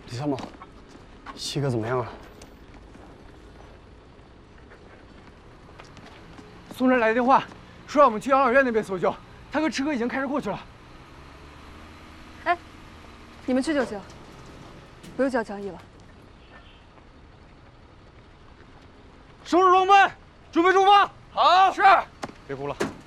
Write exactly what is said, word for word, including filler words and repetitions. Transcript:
李小毛，西哥怎么样啊？ 宋晨来的电话，说让我们去养老院那边搜救。他和池哥已经开车过去了。 哎，你们去就行，不用叫江毅了。 收拾装备，准备出发。 好， 是。 别哭了。